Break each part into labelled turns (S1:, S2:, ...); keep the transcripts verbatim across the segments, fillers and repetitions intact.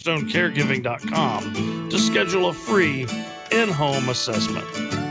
S1: cornerstone caregiving dot com to schedule a free in-home assessment.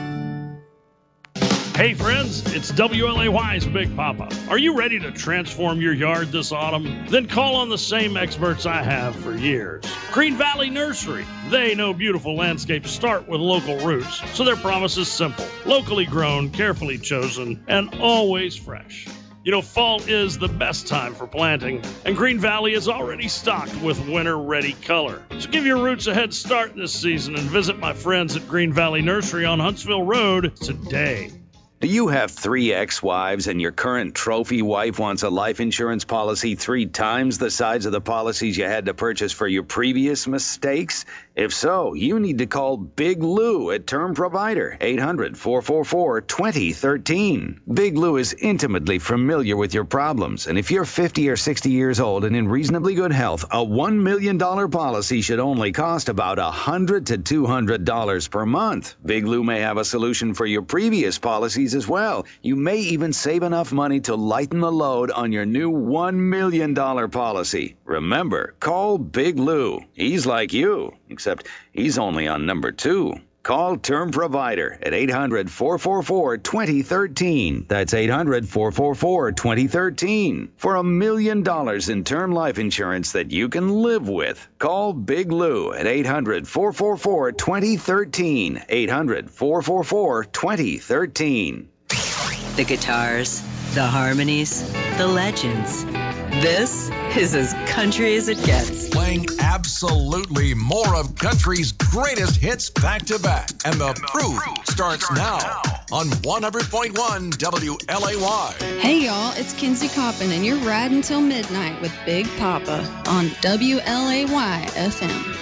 S1: Hey friends, it's W L A Y's Big Papa. Are you ready to transform your yard this autumn? Then call on the same experts I have for years. Green Valley Nursery. They know beautiful landscapes start with local roots, so their promise is simple. Locally grown, carefully chosen, and always fresh. You know, fall is the best time for planting, and Green Valley is already stocked with winter-ready color. So give your roots a head start this season and visit my friends at Green Valley Nursery on Huntsville Road today.
S2: Do you have three ex-wives and your current trophy wife wants a life insurance policy three times the size of the policies you had to purchase for your previous mistakes? If so, you need to call Big Lou at Term Provider, eight hundred, four four four, two zero one three. Big Lou is intimately familiar with your problems, and if you're fifty or sixty years old and in reasonably good health, a one million dollars policy should only cost about one hundred to two hundred dollars per month. Big Lou may have a solution for your previous policies as well. You may even save enough money to lighten the load on your new one million dollars policy. Remember, call Big Lou. He's like you, except he's only on number two. Call Term Provider at eight hundred, four four four, two zero one three. That's eight hundred, four four four, two zero one three. For a million dollars in term life insurance that you can live with, call Big Lou at eight hundred, four four four, two zero one three. eight hundred, four four four, two zero one three.
S3: The guitars, the harmonies, the legends. This is as country as it gets.
S4: Playing absolutely more of country's greatest hits back to back. And the proof starts now on one hundred point one W L A Y.
S5: Hey y'all, it's Kinsey Coppin and you're riding till midnight with Big Papa on W L A Y F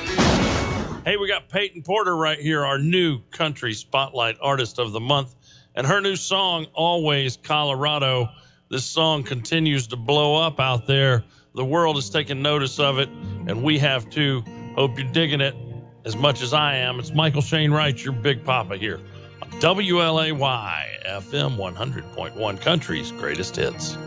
S5: M.
S1: Hey, we got Peyton Porter right here, our new Country Spotlight Artist of the Month. And her new song, Always Colorado. This song continues to blow up out there. The world is taking notice of it, and we have too. Hope you're digging it as much as I am. It's Michael Shane Wright, your Big Papa here on W L A Y F M one hundred point one, Country's Greatest Hits.